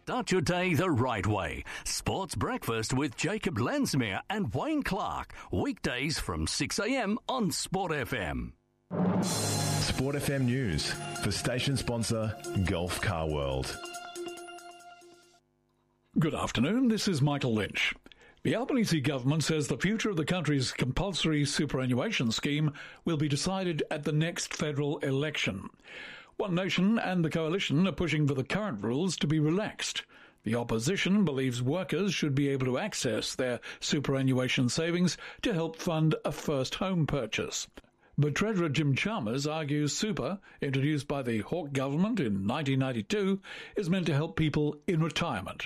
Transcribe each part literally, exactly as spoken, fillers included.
Start your day the right way. Sports Breakfast with Jacob Lensmere and Wayne Clark. Weekdays from six a.m. on Sport F M. Sport F M News for station sponsor Gulf Car World. Good afternoon, this is Michael Lynch. The Albanese government says the future of the country's compulsory superannuation scheme will be decided at the next federal election. One Nation and the Coalition are pushing for the current rules to be relaxed. The opposition believes workers should be able to access their superannuation savings to help fund a first home purchase. But Treasurer Jim Chalmers argues super, introduced by the Hawke government in nineteen ninety-two, is meant to help people in retirement.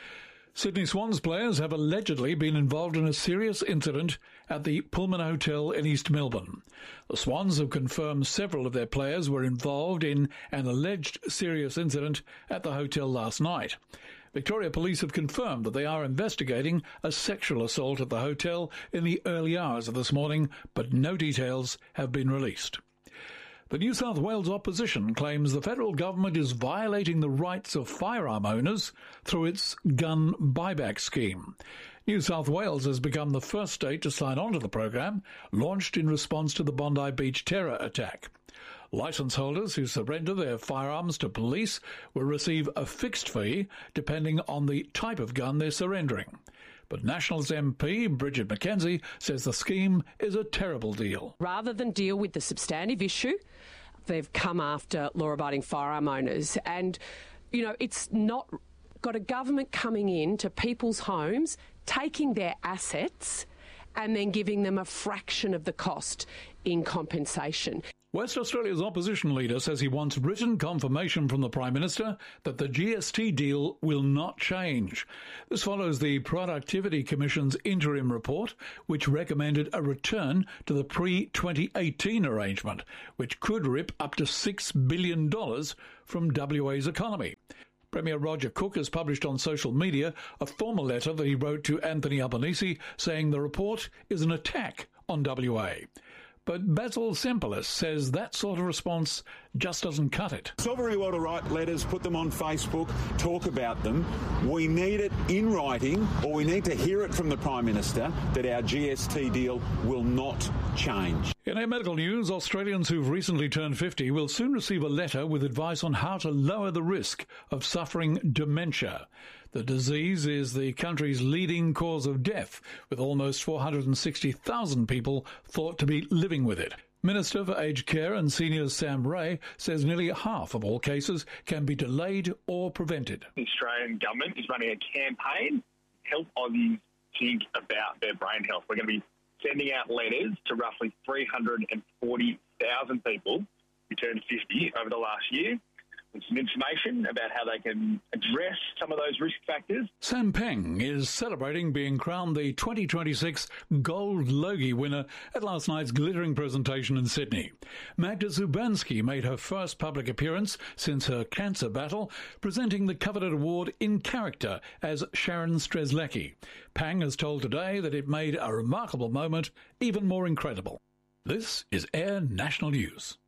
Sydney Swans players have allegedly been involved in a serious incident at the Pullman Hotel in East Melbourne. The Swans have confirmed several of their players were involved in an alleged serious incident at the hotel last night. Victoria Police have confirmed that they are investigating a sexual assault at the hotel in the early hours of this morning, but no details have been released. The New South Wales opposition claims the federal government is violating the rights of firearm owners through its gun buyback scheme. New South Wales has become the first state to sign on to the program, launched in response to the Bondi Beach terror attack. Licence holders who surrender their firearms to police will receive a fixed fee depending on the type of gun they're surrendering. But Nationals M P Bridget McKenzie says the scheme is a terrible deal. Rather than deal with the substantive issue, they've come after law-abiding firearm owners. And, you know, it's not got a government coming in to people's homes, taking their assets and then giving them a fraction of the cost in compensation. West Australia's opposition leader says he wants written confirmation from the Prime Minister that the G S T deal will not change. This follows the Productivity Commission's interim report, which recommended a return to the pre twenty eighteen arrangement, which could rip up to six billion dollars from W A's economy. Premier Roger Cook has published on social media a formal letter that he wrote to Anthony Albanese saying the report is an attack on W A. But Basil Sempelis says that sort of response just doesn't cut it. It's all very well to write letters, put them on Facebook, talk about them. We need it in writing, or we need to hear it from the Prime Minister that our G S T deal will not change. In our medical news, Australians who've recently turned fifty will soon receive a letter with advice on how to lower the risk of suffering dementia. The disease is the country's leading cause of death, with almost four hundred sixty thousand people thought to be living with it. Minister for Aged Care and Seniors Sam Ray says nearly half of all cases can be delayed or prevented. The Australian government is running a campaign to help Aussies think about their brain health. We're going to be sending out letters to roughly three hundred forty thousand people who turned fifty over the last year, with some information about how they can address some of those risk factors. Sam Peng is celebrating being crowned the twenty twenty-six Gold Logie winner at last night's glittering presentation in Sydney. Magda Zubanski made her first public appearance since her cancer battle, presenting the coveted award in character as Sharon Strzelecki. Peng has told Today that it made a remarkable moment even more incredible. This is Air National News.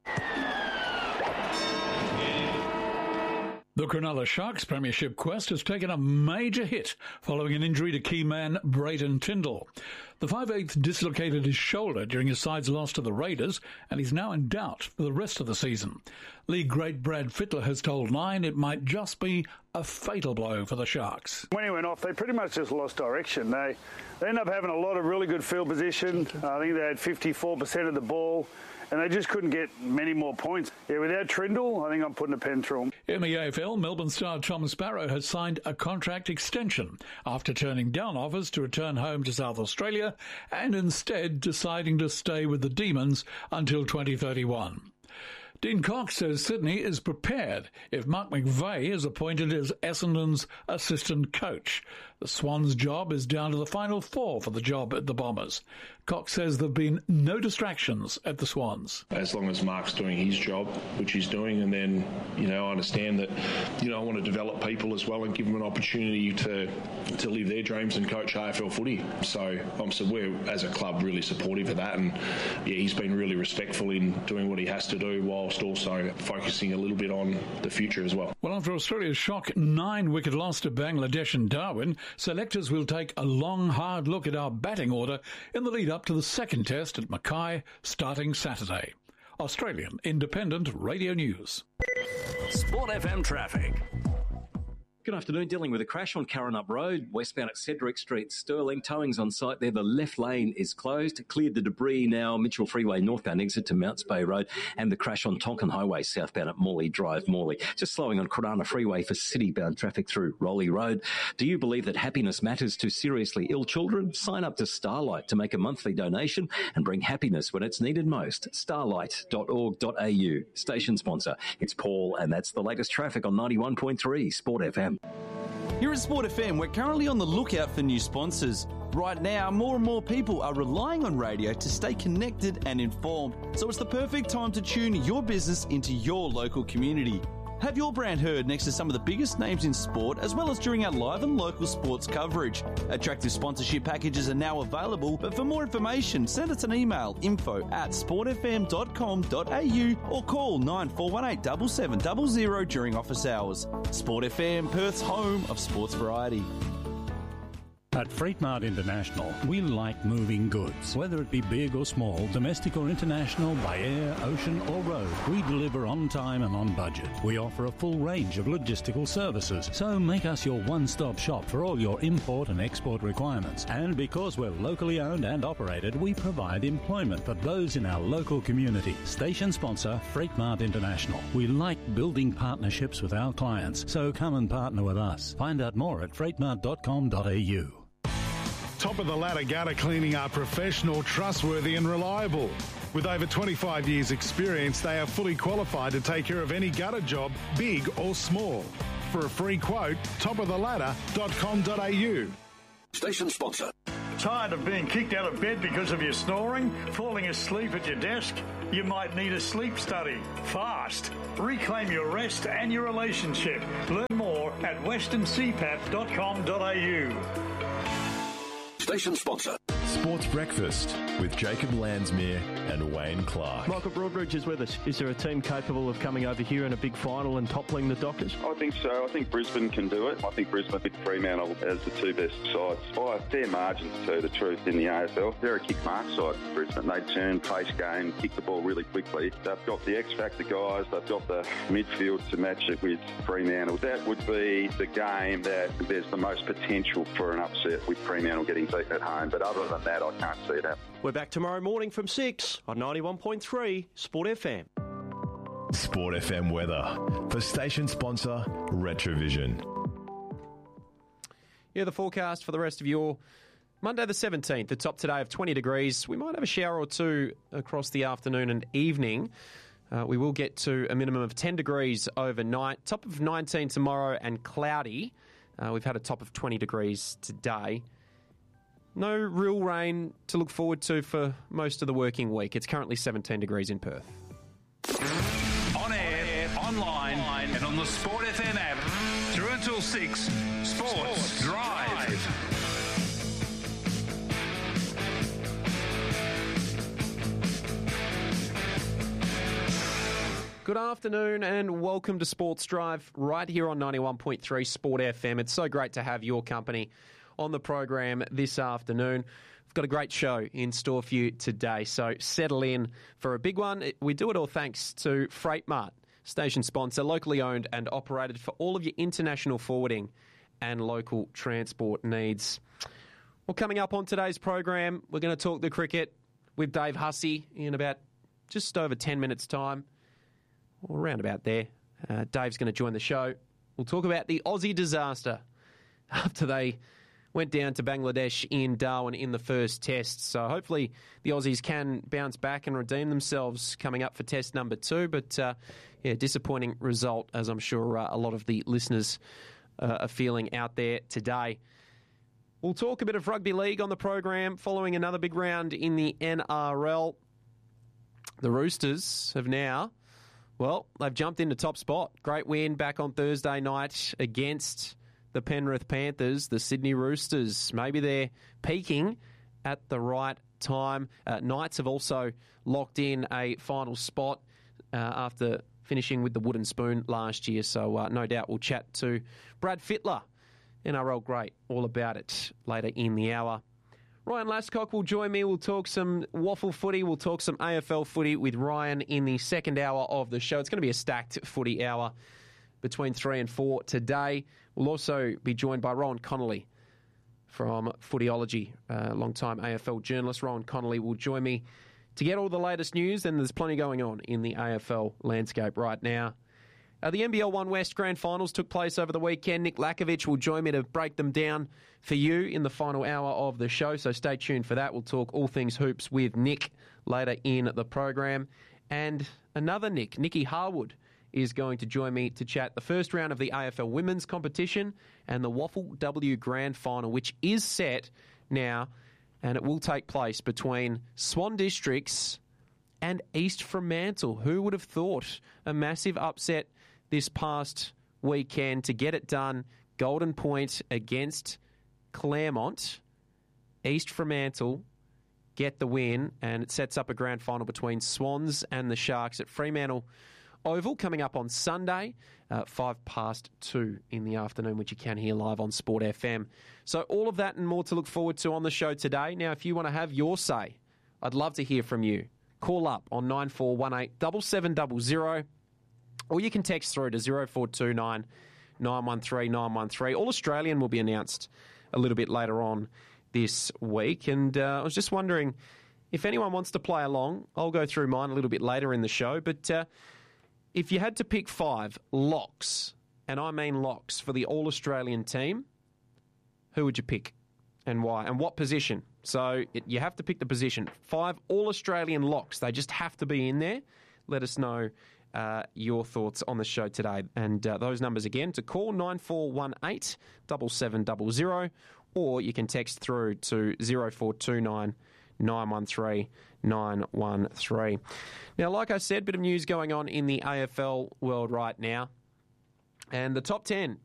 The Cronulla Sharks premiership quest has taken a major hit following an injury to key man Brayden Tyndall. The five-eighth dislocated his shoulder during his side's loss to the Raiders, and he's now in doubt for the rest of the season. League great Brad Fittler has told Nine it might just be a fatal blow for the Sharks. When he went off, they pretty much just lost direction. They, they ended up having a lot of really good field position. I think they had fifty-four percent of the ball, and they just couldn't get many more points. Yeah, without Trindle, I think I'm putting a pen through him. In the A F L, Melbourne star Tom Sparrow has signed a contract extension after turning down offers to return home to South Australia and instead deciding to stay with the Demons until twenty thirty-one. Dean Cox says Sydney is prepared if Mark McVeigh is appointed as Essendon's assistant coach. The Swans' job is down to the final four for the job at the Bombers. Cox says there have been no distractions at the Swans. As long as Mark's doing his job, which he's doing, and then, you know, I understand that, you know, I want to develop people as well and give them an opportunity to to live their dreams and coach A F L footy. So I'm so we're, as a club, really supportive of that, and yeah, he's been really respectful in doing what he has to do whilst also focusing a little bit on the future as well. Well, after Australia's shock nine-wicket loss to Bangladesh in Darwin, selectors will take a long, hard look at our batting order in the lead-up to the second test at Mackay starting Saturday. Australian Independent Radio News. Sport F M traffic. Good afternoon. Dealing with a crash on Currinup Road, westbound at Cedric Street, Stirling. Towing's on site there. The left lane is closed. Cleared the debris now. Mitchell Freeway northbound exit to Mounts Bay Road, and the crash on Tonkin Highway southbound at Morley Drive, Morley. Just slowing on Corona Freeway for city-bound traffic through Rowley Road. Do you believe that happiness matters to seriously ill children? Sign up to Starlight to make a monthly donation and bring happiness when it's needed most. starlight dot org dot a u. Station sponsor. It's Paul, and that's the latest traffic on ninety-one point three Sport F M. Here at Sport F M, we're currently on the lookout for new sponsors. Right now, more and more people are relying on radio to stay connected and informed, so it's the perfect time to tune your business into your local community. Have your brand heard next to some of the biggest names in sport, as well as during our live and local sports coverage. Attractive sponsorship packages are now available, but for more information, send us an email, info at sport f m dot com dot a u or call nine four one eight seven seven zero zero during office hours. Sport F M, Perth's home of sports variety. At Freight Mart International, we like moving goods. Whether it be big or small, domestic or international, by air, ocean or road, we deliver on time and on budget. We offer a full range of logistical services, so make us your one-stop shop for all your import and export requirements. And because we're locally owned and operated, we provide employment for those in our local community. Station sponsor, Freight Mart International. We like building partnerships with our clients, so come and partner with us. Find out more at freight mart dot com dot a u. Top of the ladder gutter cleaning are professional, trustworthy and reliable. With over twenty-five years experience, they are fully qualified to take care of any gutter job, big or small. For a free quote, top of the ladder dot com dot a u. Station sponsor. Tired of being kicked out of bed because of your snoring? Falling asleep at your desk? You might need a sleep study. Fast. Reclaim your rest and your relationship. Learn more at western c pap dot com dot a u. Station sponsor. Sports Breakfast with Jacob Landsmere and Wayne Clark. Michael Broadbridge is with us. Is there a team capable of coming over here in a big final and toppling the Dockers? I think so. I think Brisbane can do it. I think Brisbane and Fremantle as the two best sides by a fair margin, to tell you the truth, in the A F L. They're a kick-mark side, Brisbane. They turn, pace game, kick the ball really quickly. They've got the X-Factor guys. They've got the midfield to match it with Fremantle. That would be the game that there's the most potential for an upset, with Fremantle getting beaten at home. But other than that, I can't see it happen. We're back tomorrow morning from six on ninety-one point three Sport F M. Sport F M weather for station sponsor Retrovision. Yeah, the forecast for the rest of your Monday the seventeenth, the top today of twenty degrees. We might have a shower or two across the afternoon and evening. Uh, we will get to a minimum of ten degrees overnight. Top of nineteen tomorrow and cloudy. Uh, we've had a top of twenty degrees today. No real rain to look forward to for most of the working week. It's currently seventeen degrees in Perth. On air, online, and on the Sport F M app. Through until six, Sports, Sports Drive. Good afternoon and welcome to Sports Drive right here on ninety-one point three Sport F M. It's so great to have your company on the program this afternoon. We've got a great show in store for you today, so settle in for a big one. We do it all thanks to Freight Mart, station sponsor, locally owned and operated for all of your international forwarding and local transport needs. Well, coming up on today's program, we're going to talk the cricket with Dave Hussey in about just over ten minutes' time, or around about there. Uh, Dave's going to join the show. We'll talk about the Aussie disaster after they went down to Bangladesh in Darwin in the first test. So hopefully the Aussies can bounce back and redeem themselves coming up for test number two. But, uh, yeah, disappointing result, as I'm sure uh, a lot of the listeners uh, are feeling out there today. We'll talk a bit of rugby league on the program following another big round in the N R L. The Roosters have now, well, they've jumped into top spot. Great win back on Thursday night against the Penrith Panthers, the Sydney Roosters. Maybe they're peaking at the right time. Uh, Knights have also locked in a final spot uh, after finishing with the wooden spoon last year. So uh, no doubt we'll chat to Brad Fittler, N R L great, all about it later in the hour. Ryan Lascock will join me. We'll talk some waffle footy. We'll talk some A F L footy with Ryan in the second hour of the show. It's going to be a stacked footy hour between three and four today. We'll also be joined by Rowan Connolly from Footyology, a long-time A F L journalist. Rowan Connolly will join me to get all the latest news, and there's plenty going on in the A F L landscape right now. Uh, the N B L One West Grand Finals took place over the weekend. Nick Lakovic will join me to break them down for you in the final hour of the show, so stay tuned for that. We'll talk all things hoops with Nick later in the program. And another Nick, Nicky Harwood, is going to join me to chat the first round of the A F L women's competition and the Waffle W Grand Final, which is set now, and it will take place between Swan Districts and East Fremantle. Who would have thought? A massive upset this past weekend to get it done. Golden Point against Claremont. East Fremantle get the win, and it sets up a grand final between Swans and the Sharks at Fremantle Oval coming up on Sunday, uh, five past two in the afternoon, which you can hear live on Sport F M. So all of that and more to look forward to on the show today. Now, if you want to have your say, I'd love to hear from you. Call up on nine four one eight, seven seven zero zero, or you can text through to zero four two nine, nine one three, nine one three. All Australian will be announced a little bit later on this week, and uh, I was just wondering if anyone wants to play along. I'll go through mine a little bit later in the show, but uh, if you had to pick five locks, and I mean locks, for the All-Australian team, who would you pick and why? And what position? So it, you have to pick the position. Five All-Australian locks. They just have to be in there. Let us know uh, your thoughts on the show today. And uh, those numbers again, to call nine four one eight, seven seven zero zero, or you can text through to zero four two nine, nine one three, nine one three. Now, like I said, bit of news going on in the A F L world right now. And the top ten